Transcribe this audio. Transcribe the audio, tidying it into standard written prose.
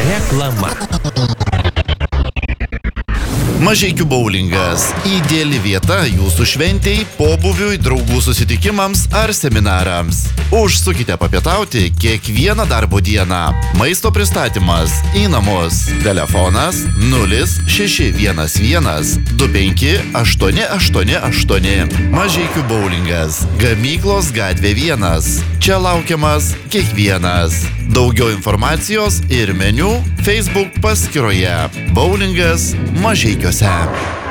Reklama. Mažeikių boulingas – ideali vieta jūsų šventei, pobūviui, draugų susitikimams ar seminarams. Užsukite papietauti kiekvieną darbo dieną. Maisto pristatymas į namus. Telefonas 0611 25 888. Mažeikių boulingas. Gamyklos gatvė 1. Čia laukiamas kiekvienas. Daugiau informacijos ir meniu Facebook paskyroje. Boulingas Mažeikiuose.